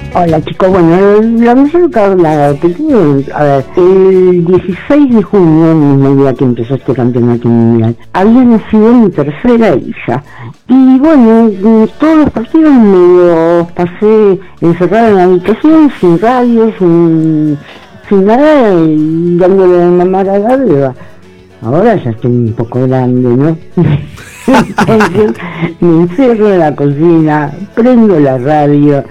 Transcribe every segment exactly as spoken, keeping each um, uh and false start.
Hola chicos, bueno, la mayor la que tuve, a ver, el dieciséis de junio, el mismo día que empezó este campeonato mundial, había nacido mi tercera hija. Y bueno, todos los partidos me los pasé encerrada en la habitación, sin radio, sin, sin nada, y dándole de mamar a la beba. Ahora ya estoy un poco grande, ¿no? Entonces me encierro en la cocina, prendo la radio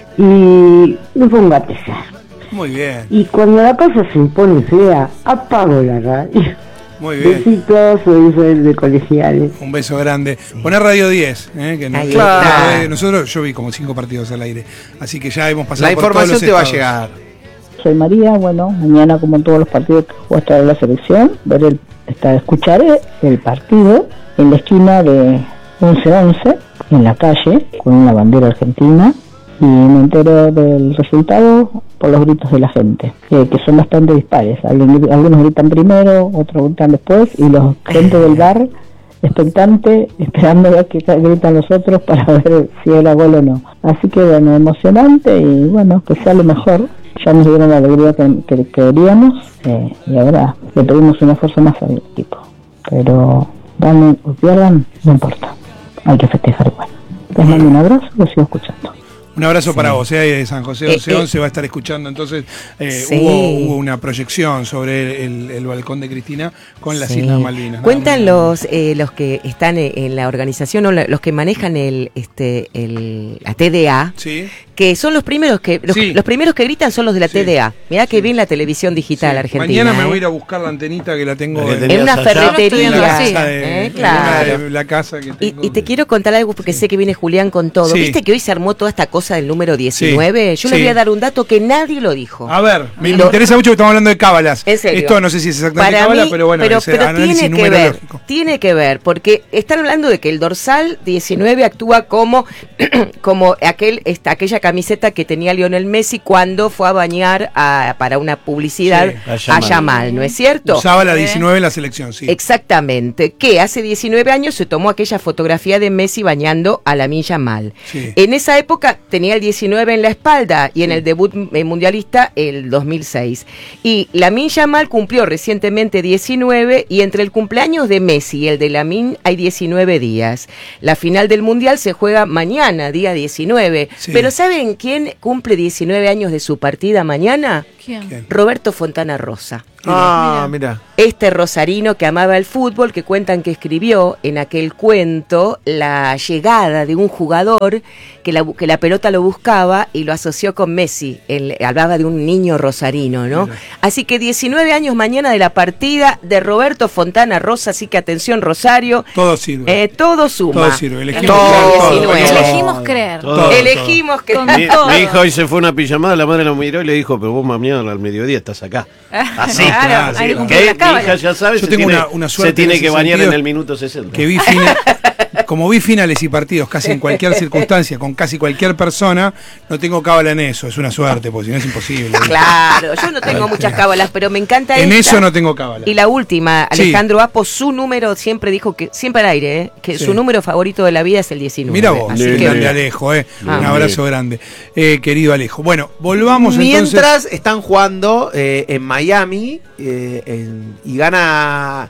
y me pongo a pesar. Muy bien. Y cuando la cosa se impone fea, apago la radio. Muy bien. Besitos, soy Isabel de Colegiales. Un beso grande. Sí. Poné Radio diez, ¿eh? Que no, claro. eh, nosotros, yo vi como cinco partidos al aire, así que ya hemos pasado la por información todos los te va estados. a llegar. Soy María, bueno, mañana como en todos los partidos que juega estar en la selección, ver el, estar, escucharé el partido en la esquina de once once, en la calle, con una bandera argentina, y me entero del resultado por los gritos de la gente, eh, que son bastante dispares. Algunos, algunos gritan primero, otros gritan después, y los gente del bar expectante, esperando a ver qué gritan los otros para ver si era gol o no. Así que bueno, emocionante y bueno, que sea lo mejor. Ya nos dieron la alegría que, que queríamos eh, y ahora le pedimos un esfuerzo más al equipo. Pero ganen o pierdan, no importa. Hay que festejar igual. Les mando un abrazo y los sigo escuchando. Un abrazo sí. para vos, ¿eh? De San José once once eh, eh. va a estar escuchando, entonces eh, sí. hubo, hubo una proyección sobre el, el balcón de Cristina con las sí. Islas Malvinas. Cuentan los eh, los que están en la organización, o los que manejan el este el la T D A, sí. que son los primeros que los, sí. los primeros que gritan son los de la sí. T D A. Mirá que sí. bien la televisión digital sí. argentina. Mañana me ¿eh? voy a ir a buscar la antenita que la tengo en, en una ferretería. En la casa de, eh, claro. de la casa que tengo. Y, y te quiero contar algo porque sí. sé que viene Julián con todo. Sí. ¿Viste que hoy se armó toda esta cosa del número diecinueve? Sí. Yo sí. le voy a dar un dato que nadie lo dijo. A ver, me, lo, me interesa mucho que estamos hablando de cábalas. ¿En serio? Esto no sé si es exactamente Para cábala, mí, pero bueno, pero, ese pero análisis tiene que ver, tiene que ver, porque están hablando de que el dorsal diecinueve actúa como, como aquel, esta, aquella camiseta que tenía Lionel Messi cuando fue a bañar a, para una publicidad sí, a, a Yamal, ¿no es cierto? Usaba la diecinueve en la selección, sí. Exactamente, que hace diecinueve años se tomó aquella fotografía de Messi bañando a Lamine Yamal. Sí. En esa época tenía el diecinueve en la espalda y en el debut mundialista el dos mil seis. Y Lamine Yamal cumplió recientemente diecinueve y entre el cumpleaños de Messi y el de Lamine hay diecinueve días. La final del mundial se juega mañana, día diecinueve. Sí. Pero ¿saben quién cumple diecinueve años de su partida mañana? ¿Quién? Roberto Fontana Rosa. Ah, mira. Este rosarino que amaba el fútbol, que cuentan que escribió en aquel cuento la llegada de un jugador que la, que la pelota lo buscaba y lo asoció con Messi. Él hablaba de un niño rosarino, ¿no? Mira. Así que diecinueve años mañana de la partida de Roberto Fontana Rosa, así que atención Rosario. Todo sirve. Eh, todo suma. Todo sirve. Elegimos, todo, todo, elegimos creer. Todo, Elegimos todo. creer. Mi, todo. mi hija hoy se fue a una pijamada, la madre lo miró y le dijo, pero vos mañana al mediodía estás acá. Así. Claro, claro, hay sí. que Que mi hija ya sabe, yo se tengo tiene, una, una suerte se tiene en que bañar sentido, en el minuto sesenta. Que vi fina, como vi finales y partidos casi en cualquier circunstancia, con casi cualquier persona, no tengo cábala en eso. Es una suerte, porque si no es imposible. Claro, yo no tengo muchas cábalas, pero me encanta en esta. eso no tengo cábala. Y la última, sí. Alejandro Apo, su número siempre dijo que, siempre al aire, ¿eh? que sí. su número favorito de la vida es el diecinueve. Mira vos, así que, que, grande Alejo, eh. ah, un abrazo grande, eh, querido Alejo. Bueno, volvamos Mientras entonces. están jugando eh, en Miami eh, en, y gana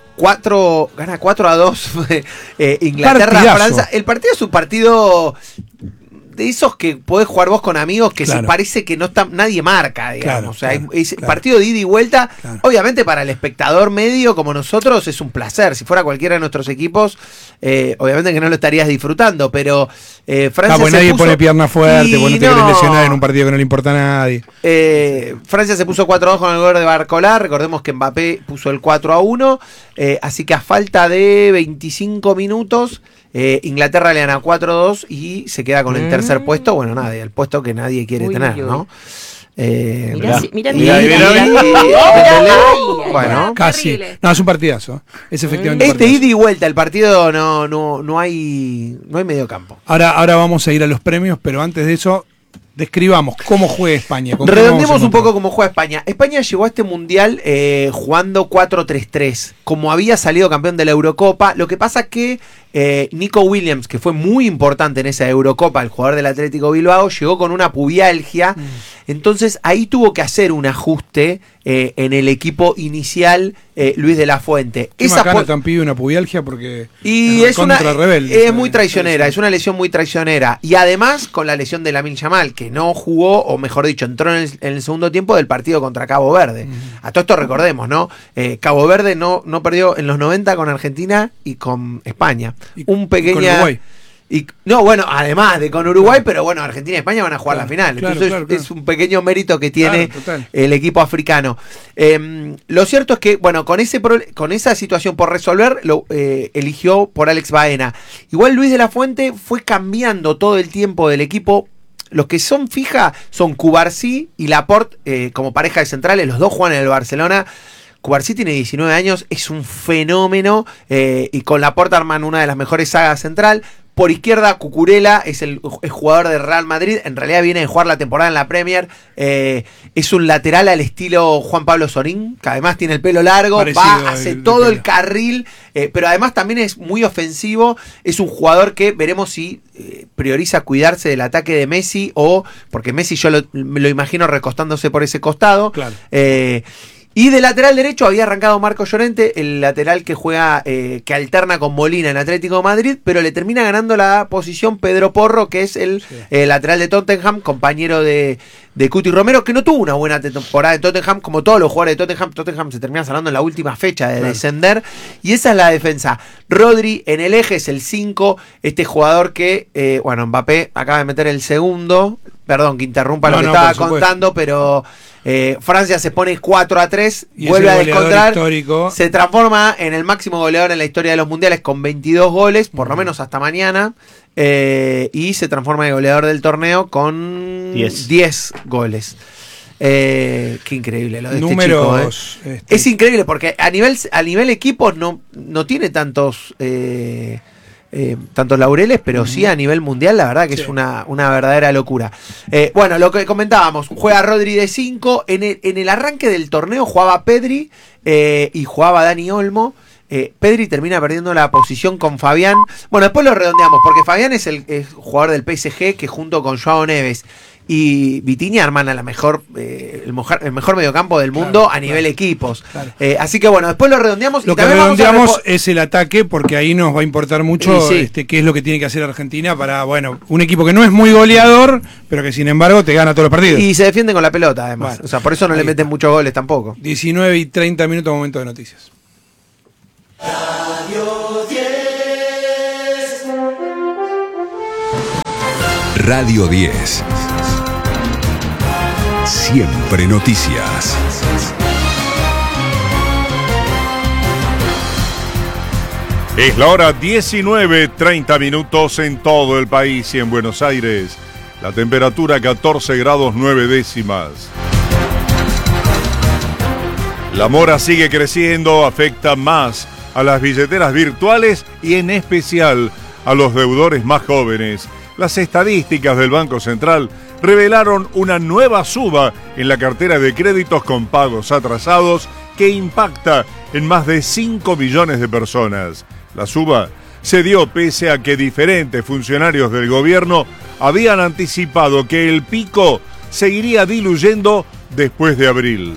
cuatro gana cuatro a dos eh, Inglaterra, Partidazo. Francia. El partido es un partido de esos que podés jugar vos con amigos que claro. se parece que no está, nadie marca, digamos. Claro, o sea, claro, es claro. partido de ida y vuelta. Claro. Obviamente para el espectador medio como nosotros es un placer. Si fuera cualquiera de nuestros equipos, eh, obviamente que no lo estarías disfrutando, pero eh, Francia Ah, pues se nadie puso, pone pierna fuerte, porque no te no. querés lesionar en un partido que no le importa a nadie. Eh, Francia se puso cuatro a dos con el gol de Barcola. Recordemos que Mbappé puso el cuatro a uno. Eh, así que a falta de veinticinco minutos, eh, Inglaterra le gana cuatro a dos y se queda con el tercer puesto. Bueno, nada, el puesto que nadie quiere Uy, tener, uy, uy. ¿no? Eh, Mirá, si- mirá, y- mirá, y- mirá, y- mirá. y- Ay, Bueno, Casi. terrible. No, es un partidazo. Es efectivamente un este partidazo. ida y vuelta, el partido no, no, no hay no hay medio campo. Ahora, ahora vamos a ir a los premios, pero antes de eso, describamos cómo juega España. Redondeemos un poco cómo juega España. España llegó a este mundial eh, jugando cuatro tres tres, como había salido campeón de la Eurocopa. Lo que pasa que eh, Nico Williams, que fue muy importante en esa Eurocopa, el jugador del Atlético Bilbao, llegó con una pubialgia. Mm. Entonces ahí tuvo que hacer un ajuste eh, en el equipo inicial, eh, Luis de la Fuente. Qué Esa macana po- tan pibe una pubialgia porque y es una rebelde, es muy traicionera, es una lesión muy traicionera. Y además con la lesión de Lamine Yamal, que no jugó, o mejor dicho, entró en el, en el segundo tiempo del partido contra Cabo Verde. Mm. A todo esto recordemos, ¿no? Eh, Cabo Verde no, no perdió en los noventa con Argentina y con España. Y, un pequeña... con Uruguay. Y, no, bueno, además de con Uruguay, pero bueno, Argentina y España van a jugar claro, la final. Claro, Entonces claro, claro. es un pequeño mérito que tiene claro, el equipo africano. Eh, lo cierto es que, bueno, con ese pro, con esa situación por resolver, lo eh, eligió por Alex Baena. Igual Luis de la Fuente fue cambiando todo el tiempo del equipo. Los que son fija son Cubarsí y Laporte eh, como pareja de centrales. Los dos juegan en el Barcelona. Cubarsí tiene diecinueve años, es un fenómeno eh, y con Laporte arman una de las mejores sagas central. Por izquierda, Cucurella es el, el jugador de Real Madrid. En realidad viene de jugar la temporada en la Premier. Eh, es un lateral al estilo Juan Pablo Sorín, que además tiene el pelo largo, parecido, va, hace el, todo el, el carril, eh, pero además también es muy ofensivo. Es un jugador que veremos si eh, prioriza cuidarse del ataque de Messi o, porque Messi yo lo, me lo imagino recostándose por ese costado. Claro. Eh, Y de lateral derecho había arrancado Marco Llorente, el lateral que juega, eh, que alterna con Molina en Atlético de Madrid, pero le termina ganando la posición Pedro Porro, que es el sí. eh, lateral de Tottenham, compañero de, de Cuti Romero, que no tuvo una buena temporada en Tottenham, como todos los jugadores de Tottenham. Tottenham se termina salando en la última fecha de claro. descender, y esa es la defensa. Rodri en el eje es el cinco, este jugador que, eh, bueno, Mbappé acaba de meter el segundo, perdón que interrumpa no, lo que no, estaba contando, pero... Eh, Francia se pone cuatro a tres, y vuelve a descontar, histórico. Se transforma en el máximo goleador en la historia de los mundiales con veintidós goles, por lo menos hasta mañana, eh, y se transforma en goleador del torneo con diez goles. Eh, qué increíble lo de Números, este chico. ¿eh? Este... Es increíble porque a nivel, a nivel equipos no, no tiene tantos... Eh, Eh, tantos laureles, pero sí a nivel mundial, la verdad que sí. es una, una verdadera locura. Eh, bueno, lo que comentábamos, juega Rodri de cinco, en el, en el arranque del torneo jugaba Pedri eh, y jugaba Dani Olmo. Eh, Pedri termina perdiendo la posición con Fabián. Bueno, después lo redondeamos, porque Fabián es el es jugador del P S G que junto con Joao Neves y Vitinha arman a la mejor, eh, el, mejor, el mejor mediocampo del mundo claro, a nivel claro, equipos. Claro. Eh, así que bueno, después lo redondeamos. Lo y que también redondeamos vamos a es el ataque, porque ahí nos va a importar mucho sí. este, qué es lo que tiene que hacer Argentina para, bueno, un equipo que no es muy goleador, pero que sin embargo te gana todos los partidos. Y se defienden con la pelota, además. Bueno, o sea, por eso no le meten está. muchos goles tampoco. diecinueve y treinta minutos, momento de noticias. Radio diez. Radio diez. Siempre noticias. Es la hora diecinueve, treinta minutos en todo el país y en Buenos Aires. La temperatura catorce grados nueve décimas. La mora sigue creciendo, afecta más a las billeteras virtuales y en especial a los deudores más jóvenes. Las estadísticas del Banco Central revelaron una nueva suba en la cartera de créditos con pagos atrasados que impacta en más de cinco millones de personas. La suba se dio pese a que diferentes funcionarios del gobierno habían anticipado que el pico seguiría diluyendo después de abril.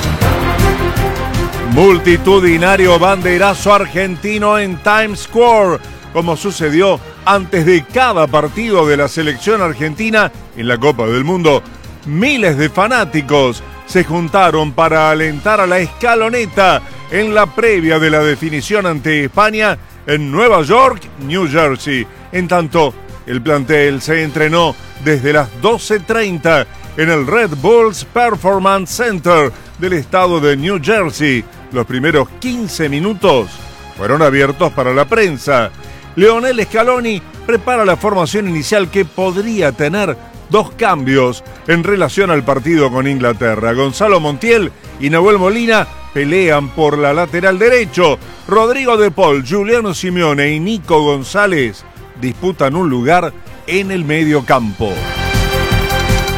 Multitudinario banderazo argentino en Times Square, como sucedió antes de cada partido de la selección argentina en la Copa del Mundo. Miles de fanáticos se juntaron para alentar a la escaloneta en la previa de la definición ante España en Nueva York, New Jersey. En tanto, el plantel se entrenó desde las doce treinta en el Red Bulls Performance Center del estado de New Jersey. Los primeros quince minutos fueron abiertos para la prensa. Lionel Scaloni prepara la formación inicial que podría tener dos cambios en relación al partido con Inglaterra. Gonzalo Montiel y Nahuel Molina pelean por la lateral derecho. Rodrigo de Paul, Juliano Simeone y Nico González disputan un lugar en el medio campo.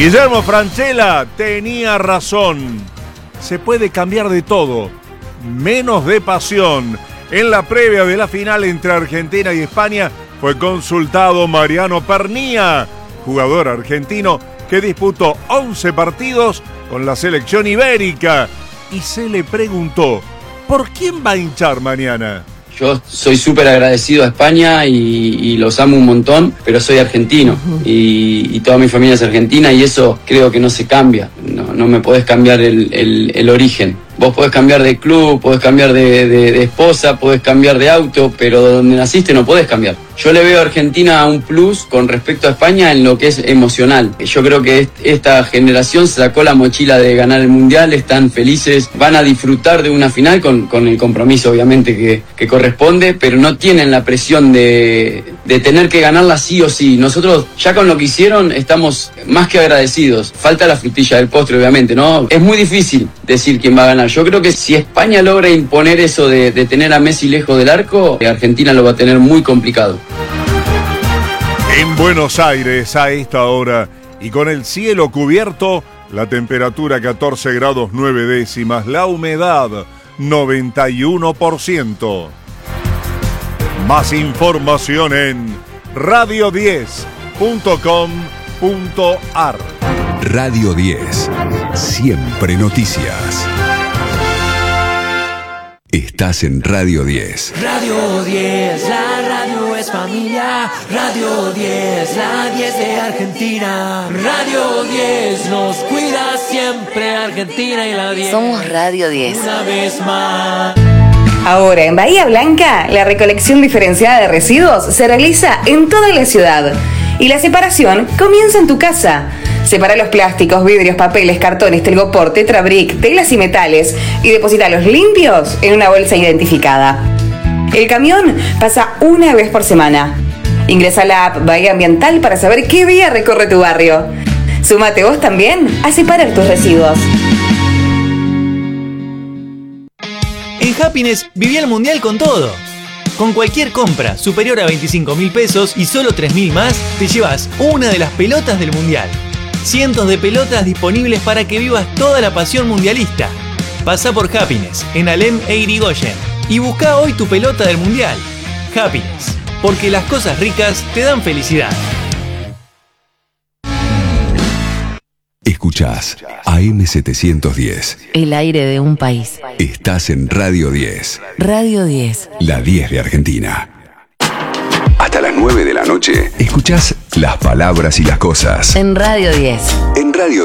Guillermo Francella tenía razón. Se puede cambiar de todo, menos de pasión. En la previa de la final entre Argentina y España fue consultado Mariano Pernía, jugador argentino que disputó once partidos con la selección ibérica, y se le preguntó, ¿por quién va a hinchar mañana? Yo soy súper agradecido a España y, y los amo un montón, pero soy argentino y, y toda mi familia es argentina y eso creo que no se cambia. No, no me podés cambiar el, el, el origen. Vos podés cambiar de club, podés cambiar de, de, de esposa, podés cambiar de auto, pero donde naciste no podés cambiar. Yo le veo a Argentina un plus con respecto a España en lo que es emocional. Yo creo que esta generación sacó la mochila de ganar el Mundial, están felices, van a disfrutar de una final con, con el compromiso obviamente que, que corresponde, pero no tienen la presión de, de tener que ganarla sí o sí. Nosotros ya con lo que hicieron estamos más que agradecidos. Falta la frutilla del postre obviamente, ¿no? Es muy difícil decir quién va a ganar. Yo creo que si España logra imponer eso de, de tener a Messi lejos del arco, Argentina lo va a tener muy complicado. En Buenos Aires a esta hora y con el cielo cubierto, la temperatura catorce grados nueve décimas, la humedad noventa y uno por ciento. Más información en radio diez punto com punto ar. Radio diez, siempre noticias. Estás en Radio diez. Radio diez, la radio es familia. Radio diez, la diez de Argentina. Radio diez nos cuida siempre Argentina y la diez. Somos Radio diez. Una vez más. Ahora en Bahía Blanca, la recolección diferenciada de residuos se realiza en toda la ciudad. Y la separación comienza en tu casa. Separa los plásticos, vidrios, papeles, cartones, telgopor, tetrabric, telas y metales y depositalos limpios en una bolsa identificada. El camión pasa una vez por semana. Ingresa a la app Bahía Ambiental para saber qué día recorre tu barrio. Súmate vos también a separar tus residuos. En Happiness viví el mundial con todo. Con cualquier compra superior a veinticinco mil pesos y solo tres mil más, te llevas una de las pelotas del mundial. Cientos de pelotas disponibles para que vivas toda la pasión mundialista. Pasa por Happiness, en Alem e Irigoyen, y busca hoy tu pelota del mundial. Happiness, porque las cosas ricas te dan felicidad. Escuchás A M setecientos diez. El aire de un país. Estás en Radio diez. Radio diez. La diez de Argentina. Hasta las nueve de la noche, escuchás las palabras y las cosas. En Radio diez. En Radio